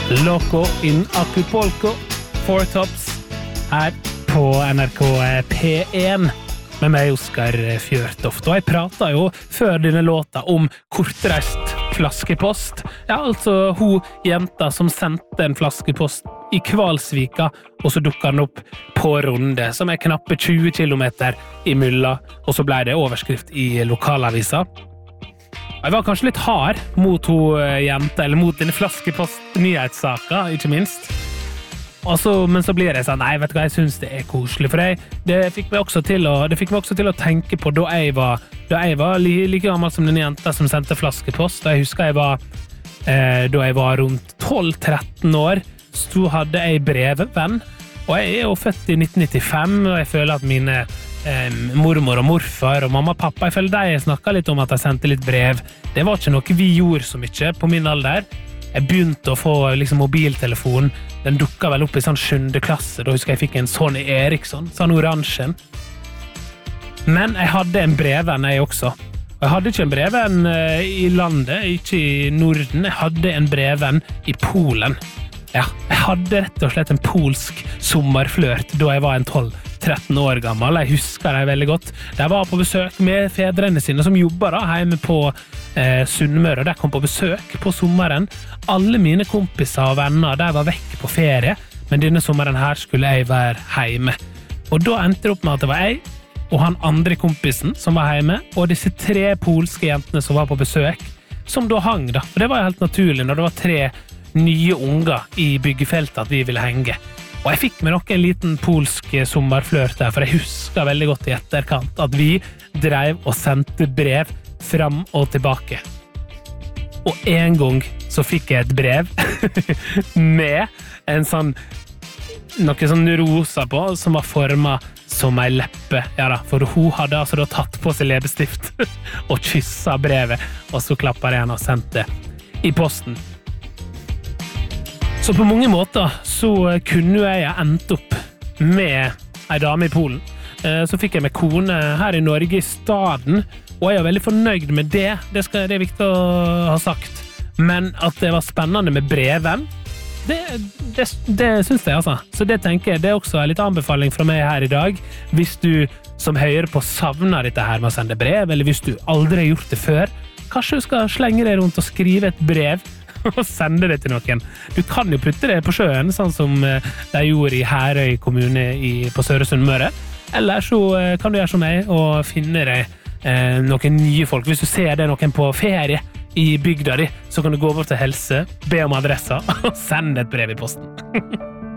Loco in Acapulco, Four Tops, her på NRK P1 med meg, Oskar Fjørtoft. Og jeg pratet jo før denne låta om kortreist flaskepost. Ja, altså hun jenta som sendte en flaskepost i Kvalsvika, og så dukket den opp på Runde, som knappe 20 kilometer i mylla, og så ble det overskrift i lokalavisa. Jeg var kanskje litt hard mot hun jenta, eller mot denne flaskepost-nyhetssaka, ikke minst. Men så blir jeg sånn, nei, vet du hva, jeg synes det koselig, for det fikk meg også til å tenke på da jeg var like gammel som den jenta som sendte flaskepost. Jeg husker da jeg var rundt 12-13 år, så hadde jeg brevvenn, og jeg jo født i 1995, og jeg føler at mine mormor og morfar og mamma og pappa, jeg føler de snakket litt om at jeg sendte litt brev. Det var ikke noe vi gjorde så mye på min alder. Jeg begynte å få mobiltelefon. Den dukket vel opp i sånn 7. klasse. Da husker jeg fikk en Sony Ericsson, sånn oransjen. Men jeg hadde en brevvenn jeg også. Og jeg hadde ikke en brevvenn i landet, ikke i Norden. Jeg hadde en brevvenn i Polen. Ja, jeg hadde rett og slett en polsk sommerflørt da jeg var en 12-13 år gammel. Jeg husker det veldig godt. De var på besøk med fedrene sine som jobber da, hjemme på Sunnmøre, og de kom på besøk på sommeren. Alle mine kompiser og venner, de var vekk på ferie, men denne sommeren her skulle jeg være hjemme. Og da endte det opp med at det var jeg og han andre kompisen som var hjemme, og disse 3 polske jentene som var på besøk, som da hang da. For det var helt naturlig når det var 3 nye unger i byggefeltet at vi ville henge. Og jeg fikk med nok en liten polsk sommerflørt der, for jeg husker veldig godt i etterkant at vi drev og sendte brev fram og tilbake. Og en gang så fikk jeg et brev med en sånn noe sånn rosa på, som var formet som ei leppe. Ja da, for hun hadde altså da tatt på seg leppestift og kysset brevet, og så klappet jeg igjen og sendte i posten. Så på mange måter så kunne jeg endt opp med en dame i Polen. Så fikk jeg med kone her i Norge i staden, og jeg veldig fornøyd med det. Det er viktig å ha sagt. Men at det var spennende med breven, det synes jeg altså. Så det tenker jeg, det også en litt anbefaling fra meg her i dag. Hvis du som hører på savner dette her med å sende brev, eller hvis du aldri har gjort det før, kanskje du skal slenge deg rundt og skrive et brev, og sende det til noen. Du kan jo putte det på sjøen, sånn som de gjorde i Herøy kommune på Søre Sunnmøre. Eller så kan du gjøre som meg og finne deg noen nye folk. Hvis du ser det noen på ferie i bygda di, så kan du gå bort til helse, be om adressa og sende et brev i posten.